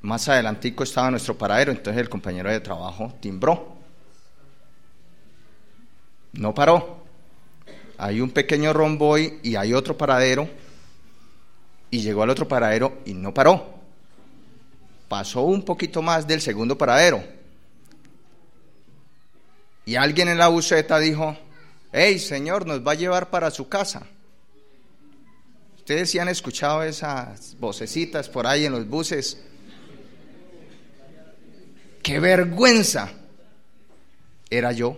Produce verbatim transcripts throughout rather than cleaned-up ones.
más adelantico estaba nuestro paradero, entonces el compañero de trabajo timbró. No paró. Hay un pequeño romboy y hay otro paradero, y llegó al otro paradero y no paró. Pasó un poquito más del segundo paradero. Y alguien en la buseta dijo: hey, señor, nos va a llevar para su casa. Ustedes sí han escuchado esas vocecitas por ahí en los buses. ¡Qué vergüenza! Era yo.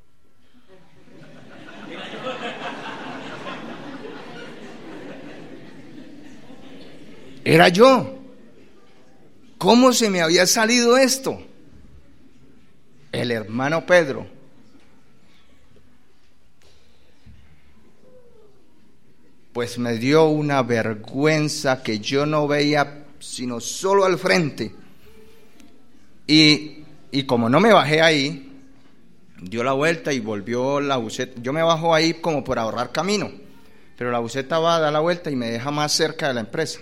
Era yo. ¿Cómo se me había salido esto? El hermano Pedro. Pues me dio una vergüenza que yo no veía sino solo al frente. Y, y como no me bajé ahí, dio la vuelta y volvió la buseta. Yo me bajo ahí como por ahorrar camino, pero la buseta va a dar la vuelta y me deja más cerca de la empresa.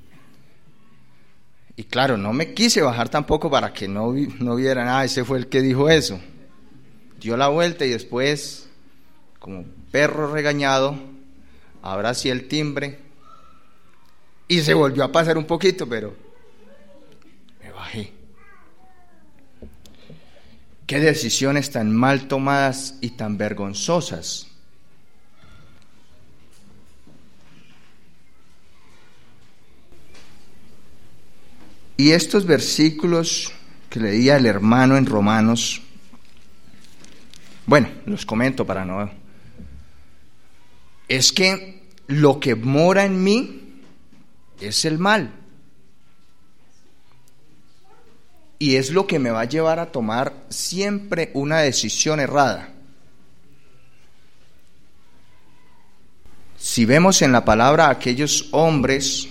Y claro, no me quise bajar tampoco para que no, no vieran, ah, ese fue el que dijo eso. Dio la vuelta y después, como perro regañado, ahora sí el timbre, y se volvió a pasar un poquito, pero me bajé. Qué decisiones tan mal tomadas y tan vergonzosas. Y estos versículos que leía el hermano en Romanos, bueno, los comento para no... Es que lo que mora en mí es el mal. Y es lo que me va a llevar a tomar siempre una decisión errada. Si vemos en la palabra a aquellos hombres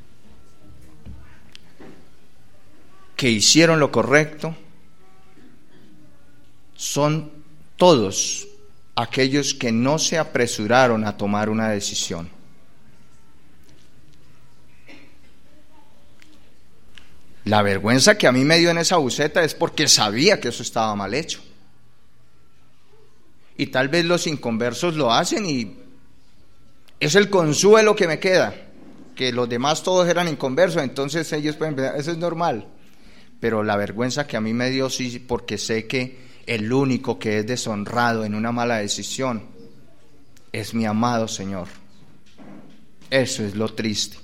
que hicieron lo correcto, son todos aquellos que no se apresuraron a tomar una decisión. La vergüenza que a mí me dio en esa buseta es porque sabía que eso estaba mal hecho. Y tal vez los inconversos lo hacen y es el consuelo que me queda, que los demás todos eran inconversos, entonces ellos pueden pensar, eso es normal. Pero la vergüenza que a mí me dio sí, porque sé que el único que es deshonrado en una mala decisión es mi amado Señor. Eso es lo triste.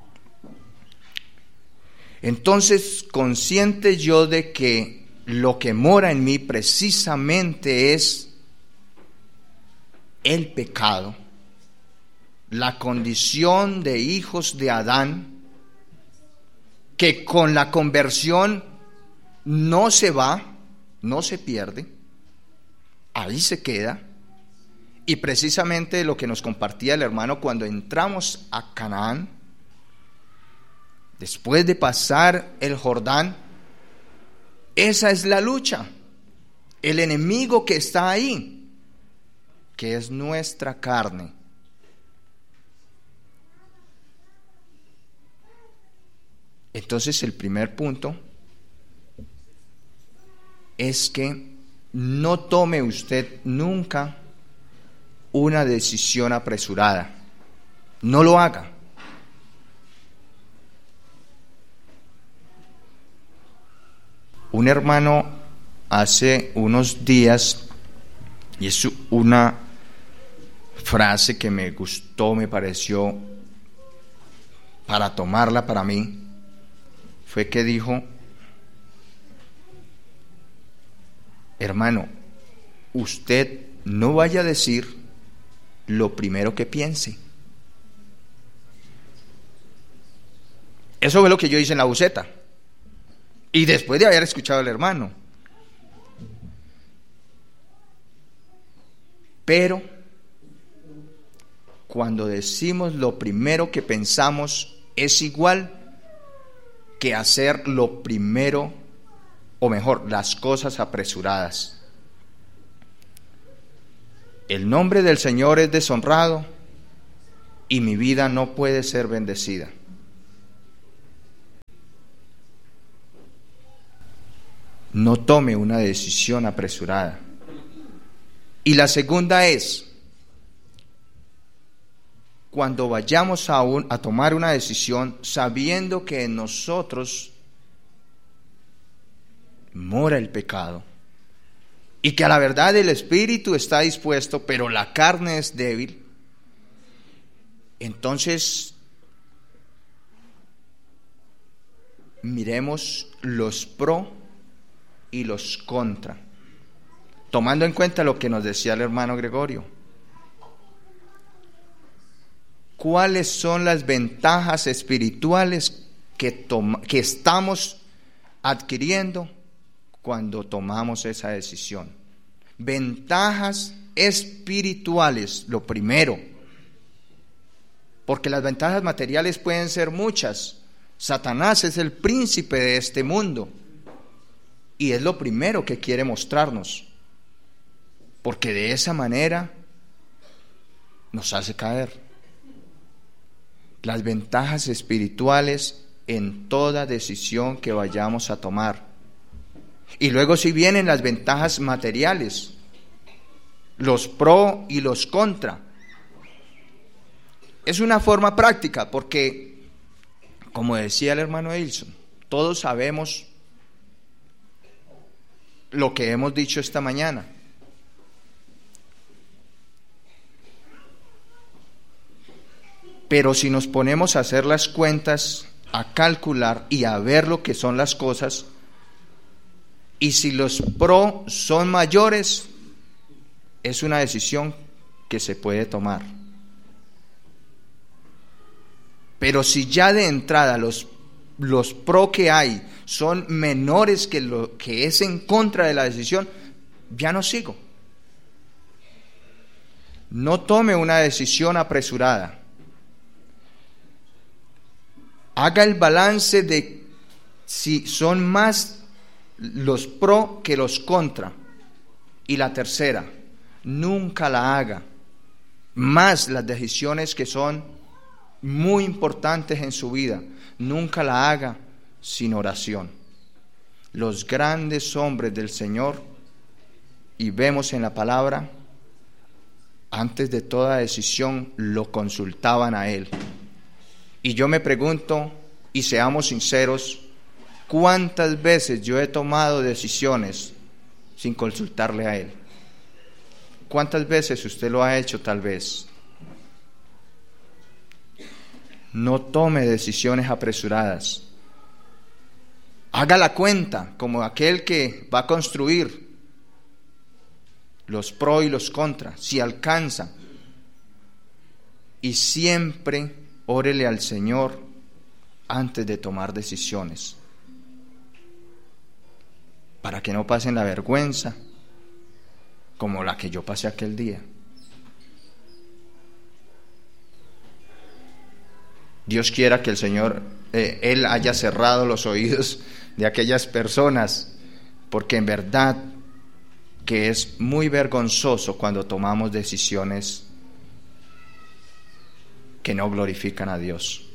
Entonces, consciente yo de que lo que mora en mí precisamente es el pecado, la condición de hijos de Adán, que con la conversión no se va, no se pierde, ahí se queda. Y precisamente lo que nos compartía el hermano cuando entramos a Canaán, después de pasar el Jordán, esa es la lucha, el enemigo que está ahí, que es nuestra carne. Entonces el primer punto es que no tome usted nunca una decisión apresurada, no lo haga. Un hermano hace unos días, y es una frase que me gustó, me pareció para tomarla para mí, fue que dijo: hermano, usted no vaya a decir lo primero que piense. Eso fue lo que yo hice en la buseta. Y después de haber escuchado al hermano. Pero cuando decimos lo primero que pensamos es igual que hacer lo primero, o mejor, las cosas apresuradas. El nombre del Señor es deshonrado y mi vida no puede ser bendecida. no tome una decisión apresurada. Y la segunda es, cuando vayamos a, un, a tomar una decisión, sabiendo que en nosotros mora el pecado, y que a la verdad el espíritu está dispuesto, pero la carne es débil, entonces miremos los pro y los contra, tomando en cuenta lo que nos decía el hermano Gregorio. ¿Cuáles son las ventajas espirituales que, toma, que estamos adquiriendo cuando tomamos esa decisión? Ventajas espirituales, lo primero, porque las ventajas materiales pueden ser muchas. Satanás es el príncipe de este mundo y es lo primero que quiere mostrarnos, porque de esa manera nos hace caer. Las ventajas espirituales en toda decisión que vayamos a tomar. Y luego si vienen las ventajas materiales, los pro y los contra. Es una forma práctica porque, como decía el hermano Edison, todos sabemos lo que hemos dicho esta mañana. Pero si nos ponemos a hacer las cuentas, a calcular y a ver lo que son las cosas, y si los pro son mayores, es una decisión que se puede tomar. Pero si ya de entrada los, los pro que hay son menores que lo que es en contra de la decisión, ya no sigo. No tome una decisión apresurada. Haga el balance de si son más los pro que los contra. Y la tercera, nunca la haga. Más las decisiones que son muy importantes en su vida, nunca la haga sin oración. Los grandes hombres del Señor, y vemos en la palabra, antes de toda decisión lo consultaban a Él. Y yo me pregunto, y seamos sinceros, ¿cuántas veces yo he tomado decisiones sin consultarle a Él? ¿Cuántas veces usted lo ha hecho tal vez? No tome decisiones apresuradas. Haga la cuenta como aquel que va a construir los pro y los contra, si alcanza. Y siempre órele al Señor antes de tomar decisiones, para que no pasen la vergüenza como la que yo pasé aquel día. Dios quiera que el Señor, eh, Él haya cerrado los oídos de aquellas personas, porque en verdad que es muy vergonzoso cuando tomamos decisiones que no glorifican a Dios.